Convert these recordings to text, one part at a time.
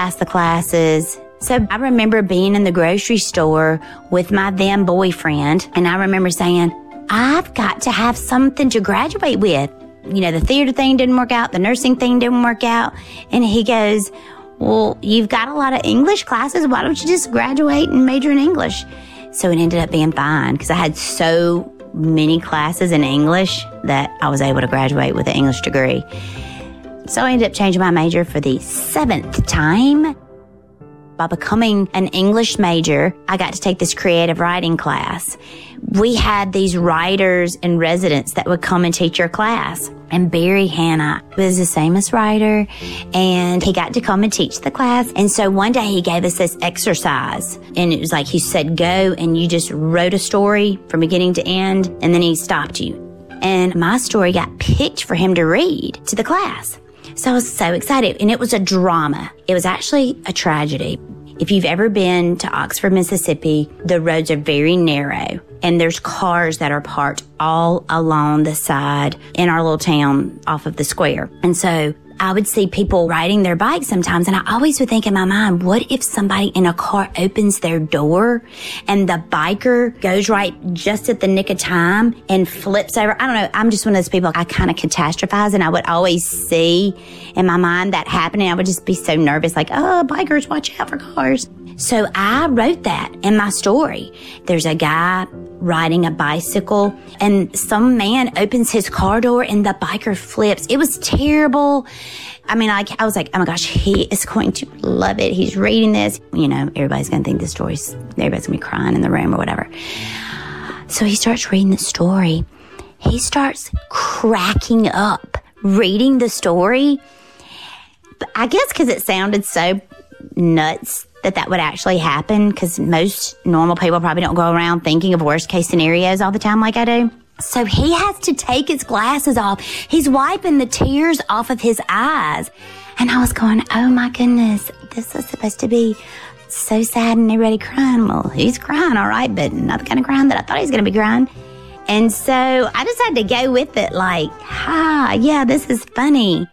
pass the classes. So I remember being in the grocery store with my then boyfriend, and I remember saying, I've got to have something to graduate with. You know, the theater thing didn't work out, the nursing thing didn't work out. And he goes, well, you've got a lot of English classes. Why don't you just graduate and major in English? So it ended up being fine because I had so many classes in English that I was able to graduate with an English degree. So I ended up changing my major for the 7th time. By becoming an English major, I got to take this creative writing class. We had these writers in residence that would come and teach your class. And Barry Hanna was a famous writer, and he got to come and teach the class. And so one day he gave us this exercise, and it was like he said, go, and you just wrote a story from beginning to end, and then he stopped you. And my story got picked for him to read to the class. So I was so excited, and it was a drama. It was actually a tragedy. If you've ever been to Oxford, Mississippi, the roads are very narrow, and there's cars that are parked all along the side in our little town off of the square. And so I would see people riding their bikes sometimes, and I always would think in my mind, what if somebody in a car opens their door and the biker goes right just at the nick of time and flips over? I don't know. I'm just one of those people, I kind of catastrophize, and I would always see in my mind that happening. I would just be so nervous, like, oh, bikers, watch out for cars. So I wrote that in my story. There's a guy riding a bicycle, and some man opens his car door and the biker flips. It was terrible. I mean, I was like, oh my gosh, he is going to love it. He's reading this. You know, everybody's going to think everybody's going to be crying in the room or whatever. So he starts reading the story. He starts cracking up reading the story. I guess because it sounded so nuts that would actually happen, because most normal people probably don't go around thinking of worst case scenarios all the time like I do. So he has to take his glasses off. He's wiping the tears off of his eyes. And I was going, oh my goodness, this was supposed to be so sad and everybody crying. Well, he's crying, all right, but not the kind of crying that I thought he was going to be crying. And so I just had to go with it like, yeah, this is funny.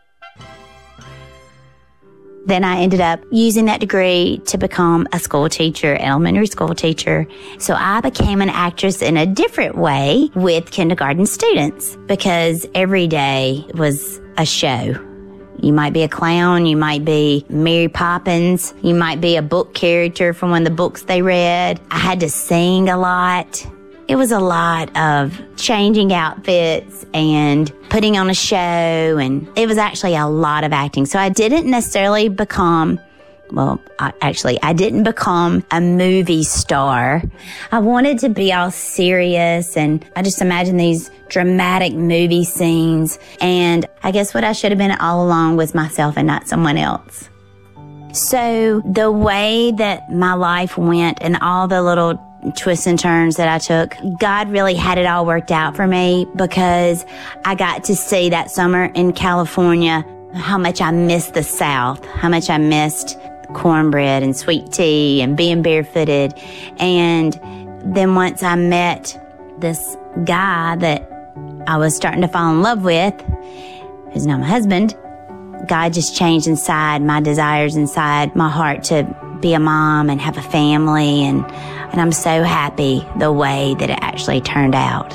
Then I ended up using that degree to become a school teacher, elementary school teacher. So I became an actress in a different way with kindergarten students, because every day was a show. You might be a clown, you might be Mary Poppins, you might be a book character from one of the books they read. I had to sing a lot. It was a lot of changing outfits and putting on a show, and it was actually a lot of acting. So I didn't necessarily become, I didn't become a movie star. I wanted to be all serious, and I just imagined these dramatic movie scenes. And I guess what I should have been all along was myself and not someone else. So the way that my life went and all the little twists and turns that I took, God really had it all worked out for me, because I got to see that summer in California how much I missed the South, how much I missed cornbread and sweet tea and being barefooted. And then once I met this guy that I was starting to fall in love with, who's now my husband, God just changed inside my desires, inside my heart to be a mom and have a family. And I'm so happy the way that it actually turned out.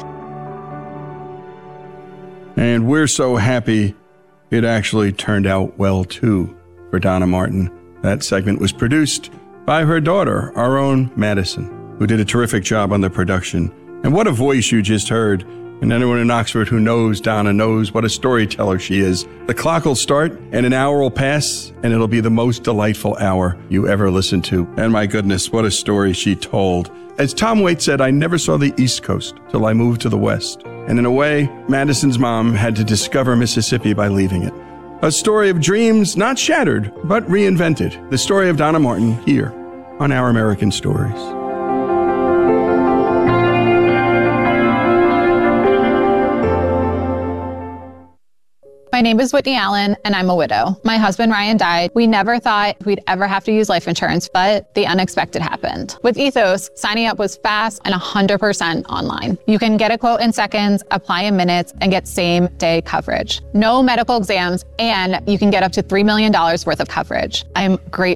And we're so happy it actually turned out well, too, for Donna Martin. That segment was produced by her daughter, our own Madison, who did a terrific job on the production. And what a voice you just heard. And anyone in Oxford who knows Donna knows what a storyteller she is. The clock will start and an hour will pass, and it'll be the most delightful hour you ever listened to. And my goodness, what a story she told. As Tom Waits said, I never saw the East Coast till I moved to the West. And in a way, Madison's mom had to discover Mississippi by leaving it. A story of dreams not shattered, but reinvented. The story of Donna Martin here on Our American Stories. My name is Whitney Allen, and I'm a widow. My husband, Ryan, died. We never thought we'd ever have to use life insurance, but the unexpected happened. With Ethos, signing up was fast and 100% online. You can get a quote in seconds, apply in minutes, and get same-day coverage. No medical exams, and you can get up to $3 million worth of coverage. I'm grateful